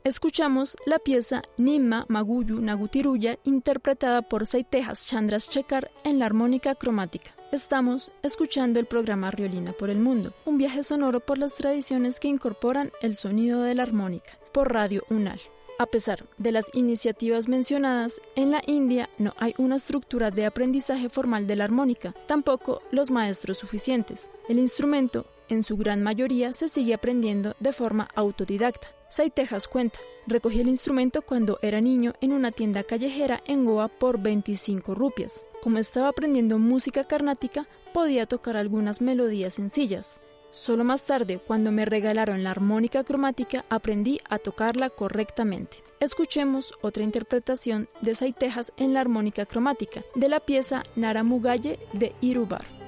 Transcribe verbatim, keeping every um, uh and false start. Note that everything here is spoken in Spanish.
Escuchamos la pieza Nimma Maguyu Nagutiruya interpretada por Saitejas Chandrasekhar en la armónica cromática. Estamos escuchando el programa Riolina por el Mundo, un viaje sonoro por las tradiciones que incorporan el sonido de la armónica, por Radio UNAL. A pesar de las iniciativas mencionadas, en la India no hay una estructura de aprendizaje formal de la armónica, tampoco los maestros suficientes. El instrumento, en su gran mayoría, se sigue aprendiendo de forma autodidacta. Saitejas cuenta, recogí el instrumento cuando era niño en una tienda callejera en Goa por veinticinco rupias. Como estaba aprendiendo música carnática, podía tocar algunas melodías sencillas. Solo más tarde, cuando me regalaron la armónica cromática, aprendí a tocarla correctamente. Escuchemos otra interpretación de Saitejas en la armónica cromática, de la pieza Naramugaye de Irubar.